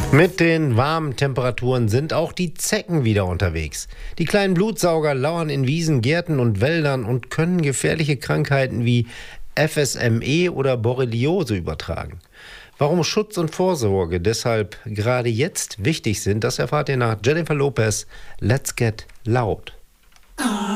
Mit den warmen Temperaturen sind auch die Zecken wieder unterwegs. Die kleinen Blutsauger lauern in Wiesen, Gärten und Wäldern und können gefährliche Krankheiten wie FSME oder Borreliose übertragen. Warum Schutz und Vorsorge deshalb gerade jetzt wichtig sind, das erfahrt ihr nach Jennifer Lopez. Let's get loud.